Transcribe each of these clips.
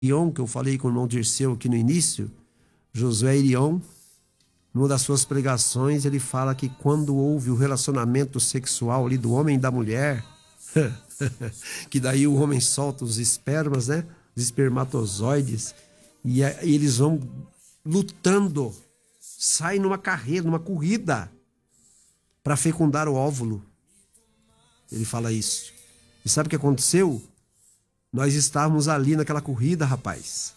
Irion, que eu falei com o irmão Dirceu aqui no início, Josué Irion, numa das suas pregações, ele fala que quando houve o relacionamento sexual ali do homem e da mulher, que daí o homem solta os espermas, né? Os espermatozoides, e eles vão lutando, saem numa carreira, numa corrida, para fecundar o óvulo. Ele fala isso. E sabe o que aconteceu? Nós estávamos ali naquela corrida, rapaz.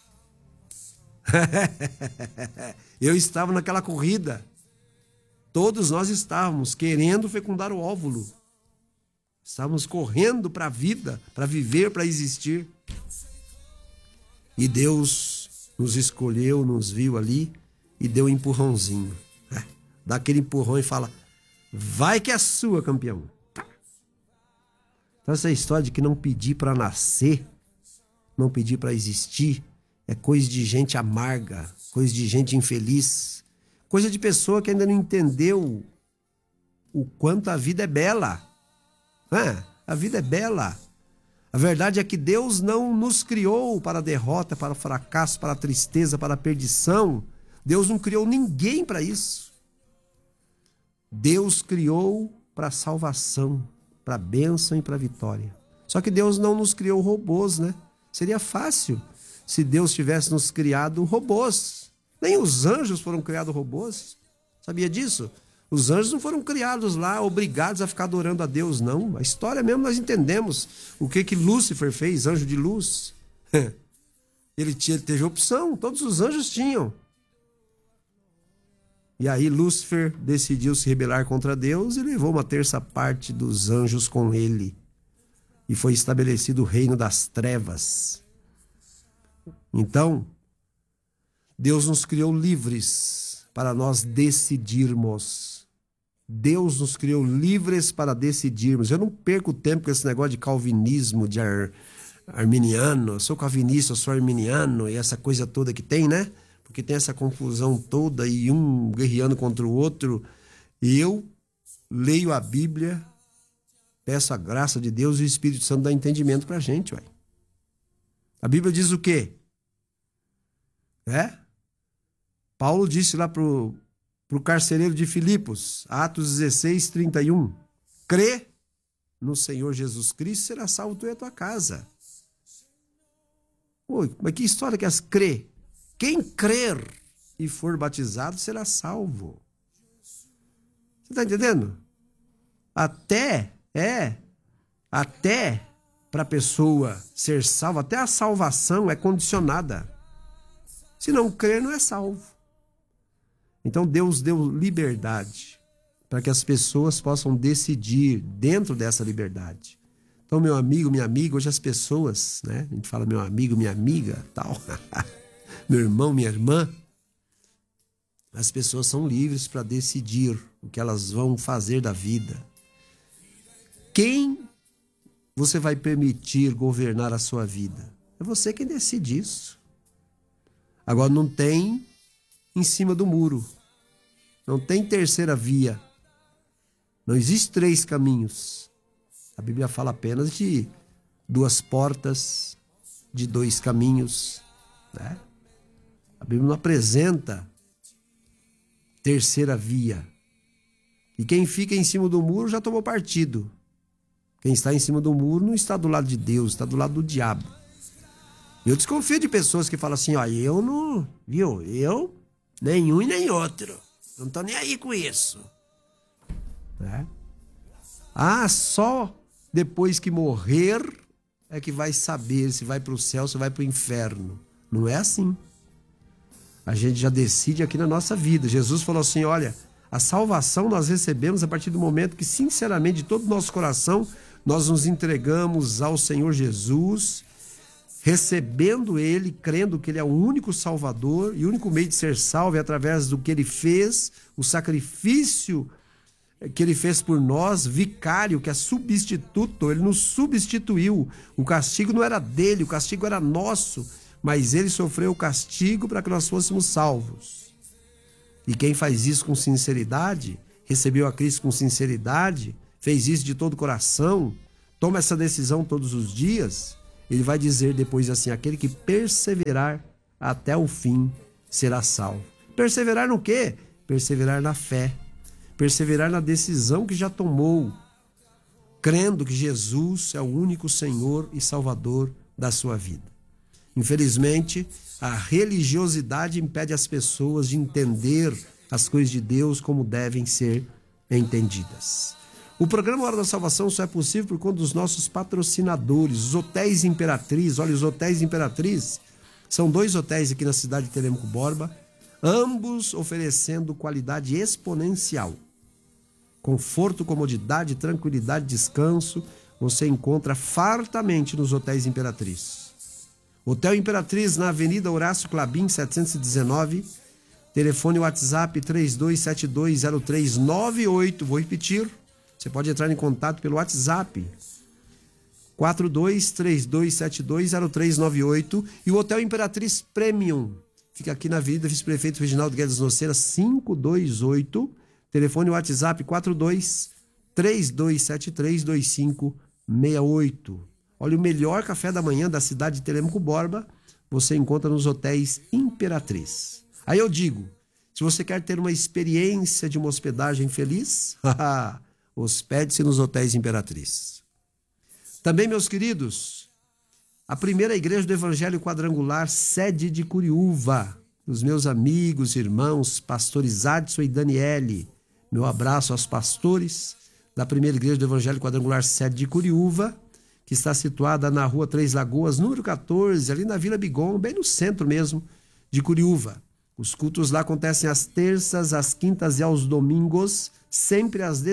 Eu estava naquela corrida. Todos nós estávamos querendo fecundar o óvulo. Estávamos correndo para a vida, para viver, para existir. E Deus nos escolheu, nos viu ali e deu um empurrãozinho. Dá aquele empurrão e fala: vai que é sua, campeão. Então essa história de que não pedir para nascer, não pedir para existir, é coisa de gente amarga, coisa de gente infeliz, coisa de pessoa que ainda não entendeu o quanto a vida é bela. A vida é bela. A verdade é que Deus não nos criou para a derrota, para o fracasso, para a tristeza, para a perdição. Deus não criou ninguém para isso. Deus criou para a salvação, para a bênção e para a vitória. Só que Deus não nos criou robôs, né? Seria fácil se Deus tivesse nos criado robôs. Nem os anjos foram criados robôs. Sabia disso? Os anjos não foram criados lá, obrigados a ficar adorando a Deus, não. A história mesmo nós entendemos. O que Lúcifer fez, anjo de luz? Ele teve opção, todos os anjos tinham. E aí Lúcifer decidiu se rebelar contra Deus e levou uma terça parte dos anjos com ele. E foi estabelecido o reino das trevas. Então, Deus nos criou livres para nós decidirmos. Deus nos criou livres para decidirmos. Eu não perco tempo com esse negócio de calvinismo, de arminiano. Eu sou calvinista, eu sou arminiano, e essa coisa toda que tem, né? Porque tem essa confusão toda e um guerreando contra o outro. E eu leio a Bíblia, peço a graça de Deus e o Espírito Santo dá entendimento pra gente, ué. A Bíblia diz o quê? Paulo disse lá pro carcereiro de Filipos, Atos 16, 31. Crê no Senhor Jesus Cristo, será salvo tu e a tua casa. Oi, mas que história que é essa? Crê. Quem crer e for batizado será salvo. Você está entendendo? Até para a pessoa ser salva, até a salvação é condicionada. Se não crer, não é salvo. Então Deus deu liberdade para que as pessoas possam decidir dentro dessa liberdade. Então, meu amigo, minha amiga, hoje as pessoas, né? A gente fala meu amigo, minha amiga, tal. Meu irmão, minha irmã, as pessoas são livres para decidir o que elas vão fazer da vida. Quem você vai permitir governar a sua vida? É você quem decide isso. Agora, não tem em cima do muro. Não tem terceira via. Não existe 3 caminhos. A Bíblia fala apenas de 2 portas, de 2 caminhos, né? A Bíblia não apresenta terceira via. E quem fica em cima do muro já tomou partido. Quem está em cima do muro não está do lado de Deus, está do lado do diabo. Eu desconfio de pessoas que falam assim, ó, eu não, viu? Eu, nenhum e nem outro. Não tô nem aí com isso. Né? Só depois que morrer é que vai saber se vai para o céu, se vai para o inferno. Não é assim. A gente já decide aqui na nossa vida. Jesus falou assim, olha, a salvação nós recebemos a partir do momento que, sinceramente, de todo o nosso coração, nós nos entregamos ao Senhor Jesus, recebendo Ele, crendo que Ele é o único Salvador e o único meio de ser salvo é através do que Ele fez, o sacrifício que Ele fez por nós, vicário, que é substituto, Ele nos substituiu. O castigo não era dele, o castigo era nosso, mas Ele sofreu o castigo para que nós fôssemos salvos. E quem faz isso com sinceridade, recebeu a Cristo com sinceridade, fez isso de todo o coração, toma essa decisão todos os dias, ele vai dizer depois assim: aquele que perseverar até o fim será salvo. Perseverar no quê? Perseverar na fé. Perseverar na decisão que já tomou, crendo que Jesus é o único Senhor e Salvador da sua vida. Infelizmente, a religiosidade impede as pessoas de entender as coisas de Deus como devem ser entendidas. O programa Hora da Salvação só é possível por conta dos nossos patrocinadores, os Hotéis Imperatriz. Olha, os Hotéis Imperatriz são 2 hotéis aqui na cidade de Telêmaco Borba, ambos oferecendo qualidade exponencial. Conforto, comodidade, tranquilidade, descanso, você encontra fartamente nos Hotéis Imperatriz. Hotel Imperatriz na Avenida Horácio Clabim, 719, telefone WhatsApp 32720398, vou repetir, você pode entrar em contato pelo WhatsApp 4232720398, e o Hotel Imperatriz Premium fica aqui na Avenida Vice-Prefeito Reginaldo Guedes Noceira 528, telefone WhatsApp 4232732568. Olha, o melhor café da manhã da cidade de Telêmaco Borba você encontra nos Hotéis Imperatriz. Aí eu digo, se você quer ter uma experiência de uma hospedagem feliz, hospede-se nos Hotéis Imperatriz. Também, meus queridos, a primeira igreja do Evangelho Quadrangular, sede de Curiúva, dos meus amigos, irmãos, pastores Adson e Daniele. Meu abraço aos pastores da primeira igreja do Evangelho Quadrangular, sede de Curiúva, que está situada na rua Três Lagoas, número 14, ali na Vila Bigon, bem no centro mesmo de Curiúva. Os cultos lá acontecem às terças, às quintas e aos domingos, sempre às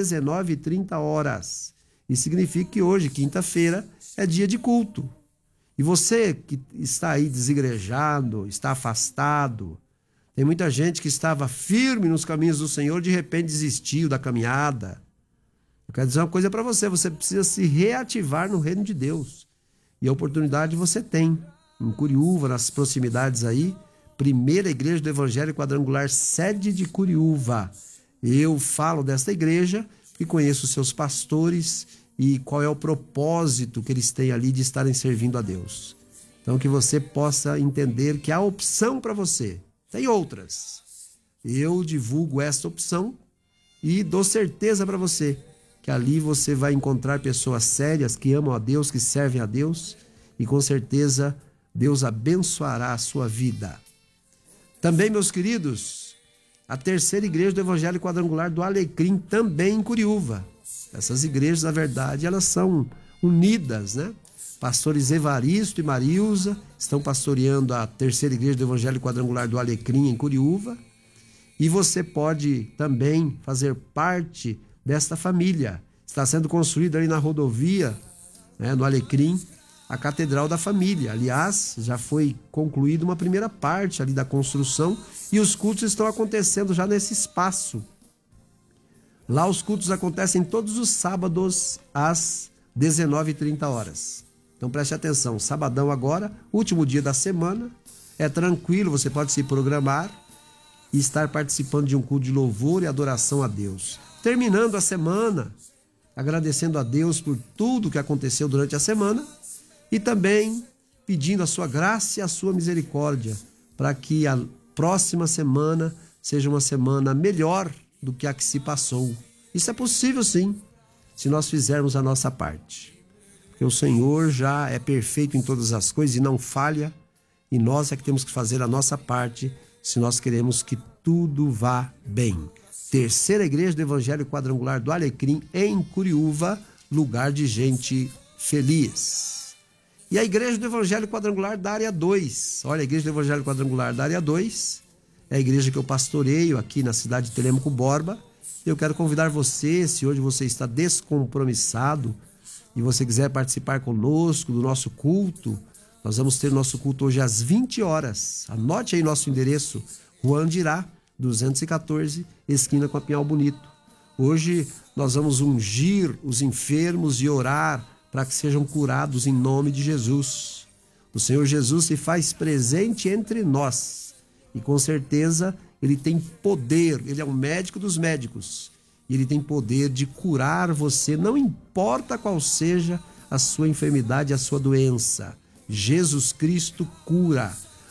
19h30. Isso significa que hoje, quinta-feira, é dia de culto. E você que está aí desigrejado, está afastado, tem muita gente que estava firme nos caminhos do Senhor, de repente desistiu da caminhada. Eu quero dizer uma coisa para você, você precisa se reativar no reino de Deus. E a oportunidade você tem. Em Curiúva, nas proximidades aí, primeira igreja do Evangelho Quadrangular, sede de Curiúva. Eu falo desta igreja e conheço os seus pastores e qual é o propósito que eles têm ali de estarem servindo a Deus. Então que você possa entender que há opção para você. Tem outras. Eu divulgo esta opção e dou certeza para você que ali você vai encontrar pessoas sérias que amam a Deus, que servem a Deus, e com certeza Deus abençoará a sua vida. Também, meus queridos, a terceira igreja do Evangelho Quadrangular do Alecrim, também em Curiúva. Essas igrejas, na verdade, elas são unidas, né? Pastores Evaristo e Marilza estão pastoreando a terceira igreja do Evangelho Quadrangular do Alecrim, em Curiúva. E você pode também fazer parte desta família. Está sendo construída ali na rodovia, né, no Alecrim, a Catedral da Família. Aliás, já foi concluída uma primeira parte ali da construção e os cultos estão acontecendo já nesse espaço. Lá os cultos acontecem todos os sábados às 19h30. Então preste atenção, sabadão agora, último dia da semana, é tranquilo, você pode se programar e estar participando de um culto de louvor e adoração a Deus. Terminando a semana, agradecendo a Deus por tudo que aconteceu durante a semana e também pedindo a sua graça e a sua misericórdia para que a próxima semana seja uma semana melhor do que a que se passou. Isso é possível sim, se nós fizermos a nossa parte. Porque o Senhor já é perfeito em todas as coisas e não falha, e nós é que temos que fazer a nossa parte se nós queremos que tudo vá bem. Terceira igreja do Evangelho Quadrangular do Alecrim, em Curiúva, lugar de gente feliz. E a igreja do Evangelho Quadrangular da Área 2. Olha, a igreja do Evangelho Quadrangular da Área 2 é a igreja que eu pastoreio aqui na cidade de Telêmaco Borba. Eu quero convidar você, se hoje você está descompromissado e você quiser participar conosco do nosso culto, nós vamos ter nosso culto hoje às 20h. Anote aí nosso endereço, Rua Andirá, 214, esquina com a Pinhal Bonito. Hoje nós vamos ungir os enfermos e orar para que sejam curados em nome de Jesus. O Senhor Jesus se faz presente entre nós e com certeza Ele tem poder, Ele é o médico dos médicos e Ele tem poder de curar você, não importa qual seja a sua enfermidade, a sua doença. Jesus Cristo cura.